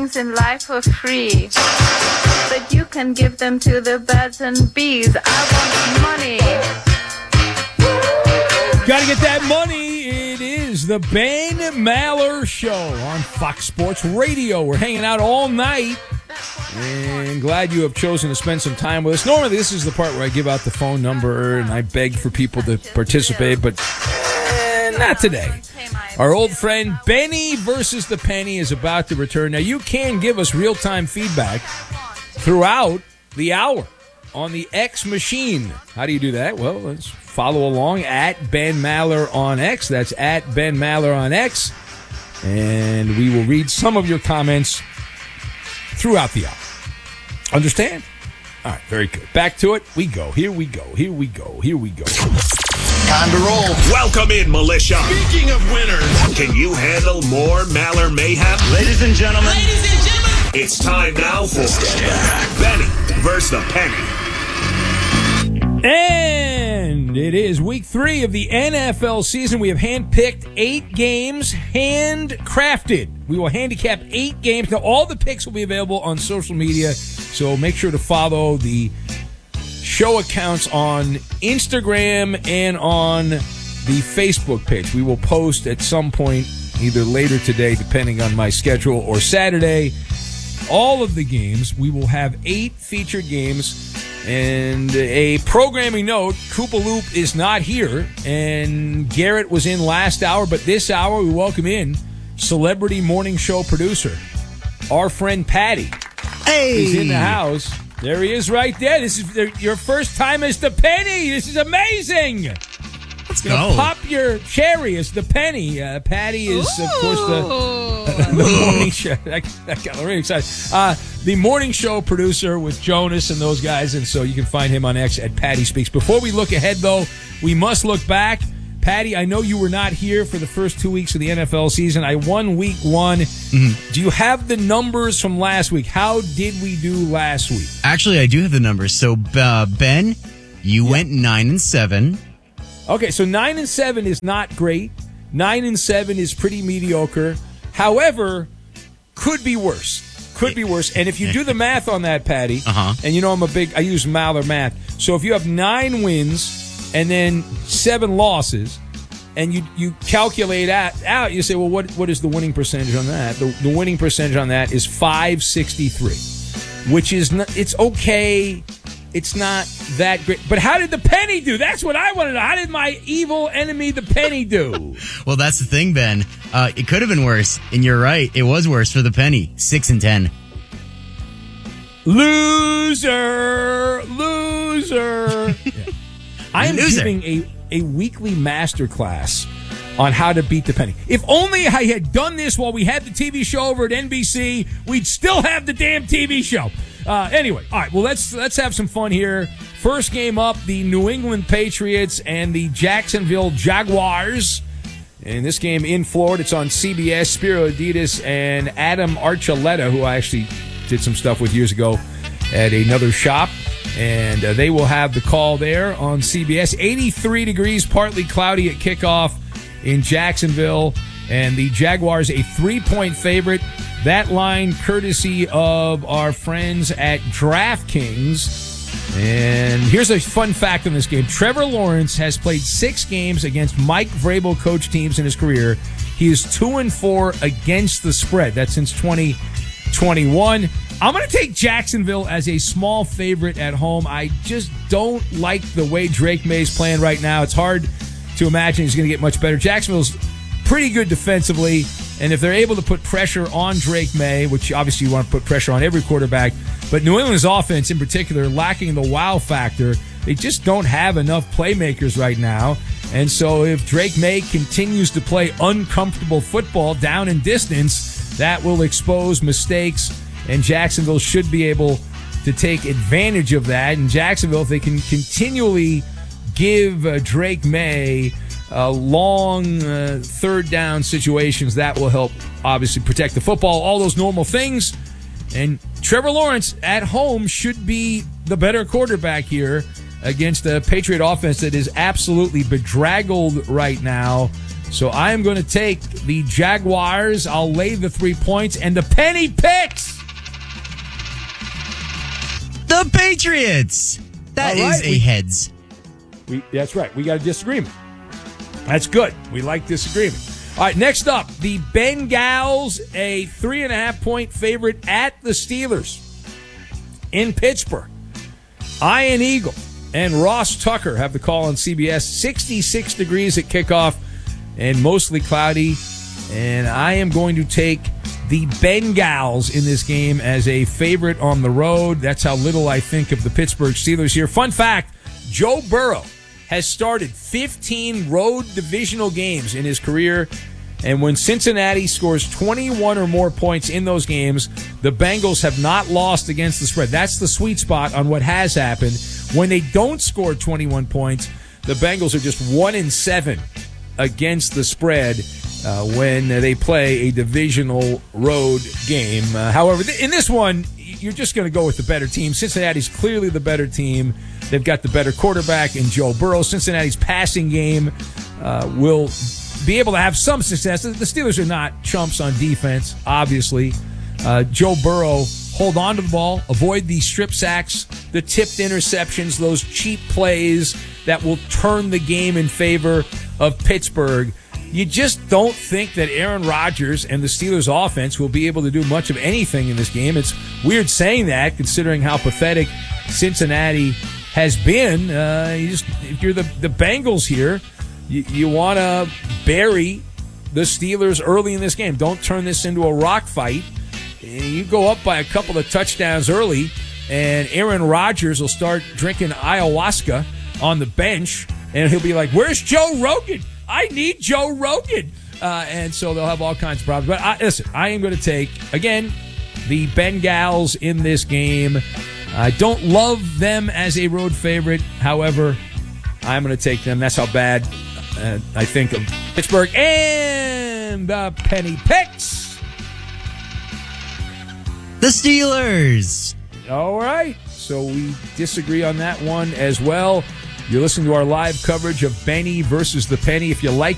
things in life for free, but you can give them to the birds and bees. I want money. Gotta get that money. It is the Ben Maller Show on Fox Sports Radio. We're hanging out all night, and glad you have chosen to spend some time with us. Normally, this is the part where I give out the phone number and I beg for people to participate, but not today. Our old friend Benny versus the Penny is about to return. Now, you can give us real-time feedback throughout the hour on the X machine. How do you do that? Well, let's follow along at Ben Maller on X. That's at Ben Maller on X. And we will read some of your comments throughout the hour. Understand? All right, very good. Back to it. We go. Here we go. Here we go. Here we go. Time to roll. Welcome in, militia. Speaking of winners, can you handle more Maller mayhem? Ladies and gentlemen. It's time now for Benny versus the Penny. And it is week 3 of the NFL season. We have handpicked 8 games, handcrafted. We will handicap 8 games. Now, all the picks will be available on social media, so make sure to follow the show accounts on Instagram and on the Facebook page. We will post at some point, either later today, depending on my schedule, or Saturday, all of the games. We will have 8 featured games. And a programming note, Koopa Loop is not here, and Garrett was in last hour, but this hour we welcome in celebrity morning show producer, our friend Patty. Hey! He's in the house. There he is right there. This is your first time as the Penny. This is amazing. Let's go. Pop your cherry as the Penny. Patty is, of course, the morning show. That got really excited. The morning show producer with Jonas and those guys, and so you can find him on X at Patty Speaks. Before we look ahead, though, we must look back. Patty, I know you were not here for the first 2 weeks of the NFL season. I won week 1. Mm-hmm. Do you have the numbers from last week? How did we do last week? Actually, I do have the numbers. So, Ben, you went 9-7. Okay, so 9-7 is not great. 9-7 is pretty mediocre. However, could be worse. Could be worse. And if you do the math on that, Patty, and you know I use Maller math. So if you have 9 wins and then 7 losses, and you calculate out, you say, well, what is the winning percentage on that? The winning percentage on that is .563, which is not, it's okay. It's not that great. But how did the Penny do? That's what I want to know. How did my evil enemy, the Penny, do? Well, that's the thing, Ben. It could have been worse, and you're right. It was worse for the Penny. 6-10. Loser. Yeah. I am giving a weekly masterclass on how to beat the Penny. If only I had done this while we had the TV show over at NBC, we'd still have the damn TV show. Anyway, all right, well, let's have some fun here. First game up, the New England Patriots and the Jacksonville Jaguars. And this game in Florida, it's on CBS. Spiro Adidas and Adam Archuleta, who I actually did some stuff with years ago at another shop. And they will have the call there on CBS. 83 degrees, partly cloudy at kickoff in Jacksonville. And the Jaguars, a 3-point favorite. That line courtesy of our friends at DraftKings. And here's a fun fact on this game. Trevor Lawrence has played 6 games against Mike Vrabel coach teams in his career. He is 2-4 against the spread. That's since 2021. I'm going to take Jacksonville as a small favorite at home. I just don't like the way Drake May's playing right now. It's hard to imagine he's going to get much better. Jacksonville's pretty good defensively, and if they're able to put pressure on Drake May, which obviously you want to put pressure on every quarterback, but New England's offense in particular lacking the wow factor, they just don't have enough playmakers right now. And so if Drake May continues to play uncomfortable football down in distance, that will expose mistakes, and Jacksonville should be able to take advantage of that. And Jacksonville, if they can continually give Drake May long third down situations, that will help obviously protect the football, all those normal things. And Trevor Lawrence at home should be the better quarterback here against a Patriot offense that is absolutely bedraggled right now. So I am going to take the Jaguars. I'll lay the 3 points, and the penny picks the Patriots. That is a heads. That's right. We got a disagreement. That's good. We like disagreement. All right, next up, the Bengals, a 3.5-point favorite at the Steelers in Pittsburgh. Ian Eagle and Ross Tucker have the call on CBS. 66 degrees at kickoff and mostly cloudy. And I am going to take the Bengals in this game as a favorite on the road. That's how little I think of the Pittsburgh Steelers here. Fun fact, Joe Burrow has started 15 road divisional games in his career, and when Cincinnati scores 21 or more points in those games, the Bengals have not lost against the spread. That's the sweet spot on what has happened. When they don't score 21 points, the Bengals are just 1-7 against the spread when they play a divisional road game. However, in this one, you're just going to go with the better team. Cincinnati's clearly the better team. They've got the better quarterback in Joe Burrow. Cincinnati's passing game will be able to have some success. The Steelers are not chumps on defense, obviously. Joe Burrow, hold on to the ball, avoid the strip sacks, the tipped interceptions, those cheap plays that will turn the game in favor of Pittsburgh. You just don't think that Aaron Rodgers and the Steelers offense will be able to do much of anything in this game. It's weird saying that, considering how pathetic Cincinnati has been. If you're the Bengals here, you want to bury the Steelers early in this game. Don't turn this into a rock fight. You go up by a couple of touchdowns early, and Aaron Rodgers will start drinking ayahuasca on the bench, and he'll be like, "Where's Joe Rogan? I need Joe Rogan." And so they'll have all kinds of problems. But listen, I am going to take, again, the Bengals in this game. I don't love them as a road favorite. However, I'm going to take them. That's how bad I think of Pittsburgh. And the penny picks the Steelers. All right. So we disagree on that one as well. You're listening to our live coverage of Benny versus the Penny. If you like